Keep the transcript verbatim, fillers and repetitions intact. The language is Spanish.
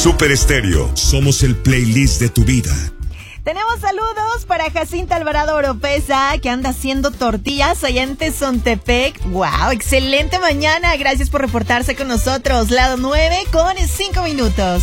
Super Estéreo. Somos el playlist de tu vida. Tenemos saludos para Jacinta Alvarado Oropesa, que anda haciendo tortillas allá en Tezontepec. ¡Wow! Excelente mañana. Gracias por reportarse con nosotros. Lado nueve con cinco minutos.